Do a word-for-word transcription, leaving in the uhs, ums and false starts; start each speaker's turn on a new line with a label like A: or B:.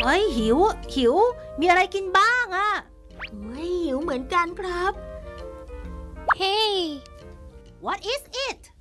A: อ้ยหิวหิวมีอะไรกินบ้างอะ
B: เฮ้ยหิวเหมือนกันครับ
A: Hey what is it